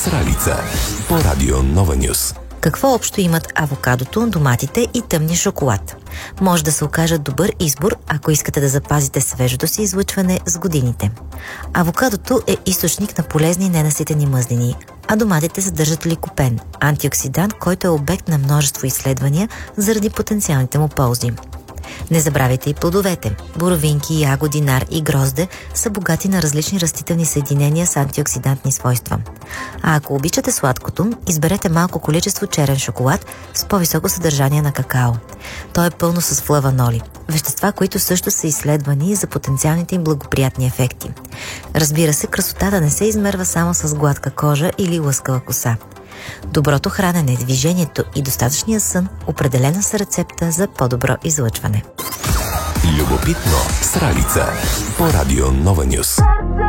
Сралица по Радио Нова Нюс. Какво общо имат авокадото, доматите и тъмния шоколад? Може да се окажат добър избор, ако искате да запазите свежото си излъчване с годините. Авокадото е източник на полезни ненаситени мъзнини, а доматите съдържат ликопен, антиоксидант, който е обект на множество изследвания заради потенциалните му ползи. Не забравяйте и плодовете. Боровинки, ягоди, нар и грозде са богати на различни растителни съединения с антиоксидантни свойства. А ако обичате сладкото, изберете малко количество черен шоколад с по-високо съдържание на какао. Той е пълно с флаваноли, вещества, които също са изследвани за потенциалните им благоприятни ефекти. Разбира се, красотата не се измерва само с гладка кожа или лъскава коса. Доброто хранене, движението и достатъчния сън определена са рецепта за по-добро излъчване. Любопитно Сралица по Радио Нова Нюс.